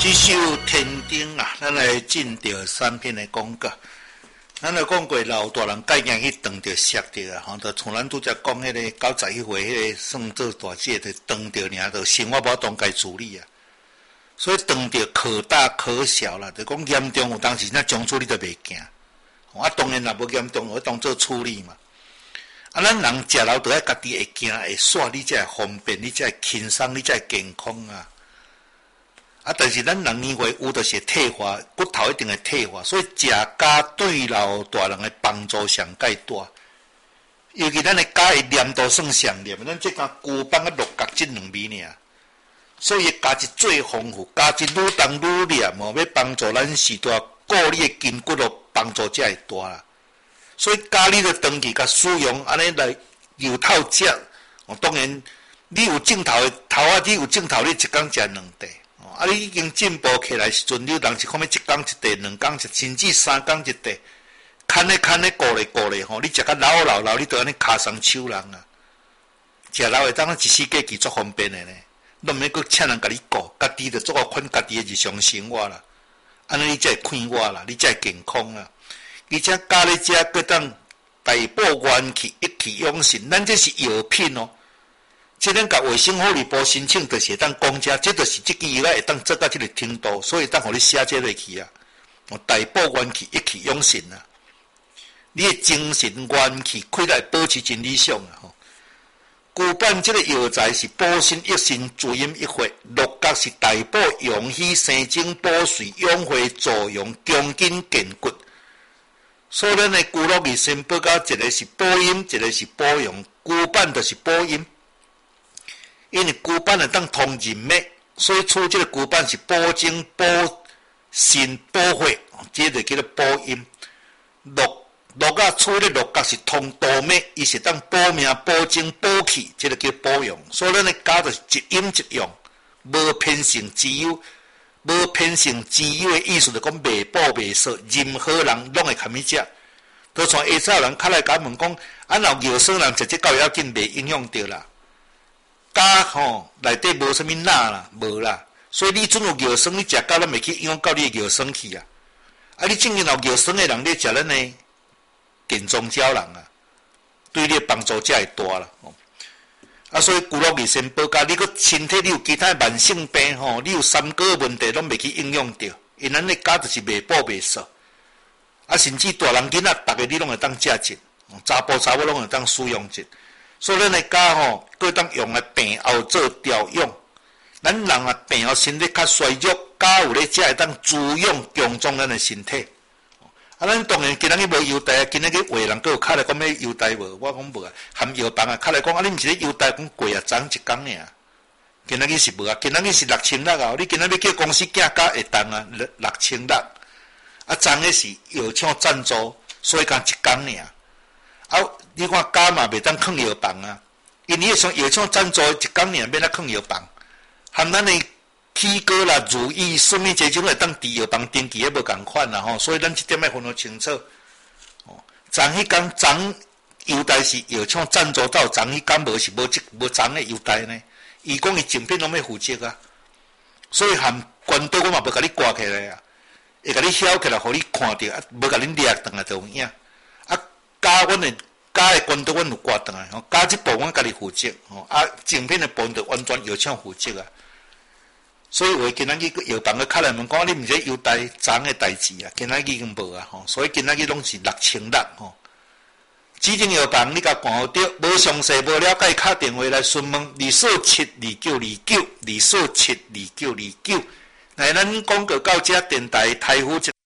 这首天丁啊，咱来进到3篇的广告。咱来讲过老大人介硬去当着摔着啊，就像咱拄则讲迄个91岁迄个算做大姐的当着尔，就生活无当该处理啊。所以当着可大可小啦，就讲严重有当时那将处理都袂惊。啊，当然若无严重，我当做处理嘛。啊，咱人食老都要家己会惊会煞，你才会方便，你才会轻松，你才会健康啊。啊，但是咱人年岁有就是退化，骨头一定会退化，所以食家对老大人的帮助上介大。尤其咱的家的黏度算上黏，咱即讲牛蒡啊、鹿角这2味尔，所以价值最丰富，价值愈重愈黏哦，要帮助咱时代固你的筋骨咯，帮助才会大啦。所以家你着长期甲使用，安尼来由头食。哦，当然你有镜头的头啊，你有镜头，你一工食2块。啊！你已经进步起来时阵，你有当时看要1工1块，2工甚至3工1块，牵咧顾咧吼！你食甲老，你都安尼骹伤手人啊！食老的当然一时过去足方便的呢，拢免阁请人甲你顾，家己着做好款家己的日常生活啦。安尼你才会快活啦，你才会健康啦。而且家咧食阁当大补元气，一气养神，咱这是药品哦。即咱甲卫生福利部申请，就是会当讲遮，这就是即支药会当做到即个程度，所以当互你写这落去啊。大补元气，一气养神啊！你的精神元气开来保持真理想啊！吼，牛蒡即个药材是补身益肾、滋阴益血；鹿角是大补阳虚、生精补髓、养血助阳、强筋健骨。所以咱的牛鹿益生补膏，一个是补阴，一个是补阳。牛蒡就是补阴。因为牛蒡会当通人脉，所以出这个牛蒡是补精、补肾、补血，这就叫做补阴。鹿角出的鹿角是通道脉，伊是当补命、补精、补气，这就叫补阳。所以咱的家就是一阴一阳，无偏性之忧，无偏性之忧的意思就讲袂补袂少，任何人拢会堪去食。就像下早人较来甲问讲，若药酸人食这够要紧，袂影响到啦。家吼内底无啥物钠啦，无啦，所以你准有药酸，你食到咱袂去影响到你的药酸去啊。啊，你正经有药酸的人，你食咱的健壮胶人啊，对你的帮助才会大啦。啊，所以牛鹿益生补膏，你个身体你有其他慢性病吼，你有3高问题拢袂去影响到，因咱的家就是袂补袂少。啊，甚至大人囡仔，逐个你拢会当食一，查甫查某拢会当使用一。所以咱的家吼，佮当用来病后做调养。咱人啊病后身体较衰弱，家有咧才会当滋养强壮咱的身体。啊，咱当然今仔日无优待啊，今仔日话人佮有敲来讲要优待无？我讲无啊，含药房啊敲来讲啊，你毋是咧优待讲贵啊，涨1工尔。今仔日是无啊，今仔日是6600啊，你今仔日叫公司寄价会当啊，6600。啊，涨的是药厂赞助，所以讲1工尔。啊，你看家嘛袂当囥药房啊，因为像药厂赞助1工尔免咱囥药房，含咱的起膏啦、如意、什么这种会当伫药房登记也无共款啦吼，所以咱这点要分得清楚。哦，昨迄工昨优待是药厂赞助到，昨迄工无是无昨的优待呢？伊讲伊竞品拢要负责啊，所以含关刀我嘛无甲你挂起来啊，会甲你晓起来，互你看着啊，无甲你掠断啊，就有影。家阮的家的关刀，阮有挂断来，吼，家这部分阮家己负责，吼，啊，精品的部分就完全药厂负责啊。所以话今仔日药房个敲来问讲，你毋是优待涨的代志啊？今仔日已经无啊，吼，所以今仔日拢是6600，吼。指定药房你甲看好着，无详细无了解，敲电话来询问2472929，2472929。来，咱广告到这电台台呼。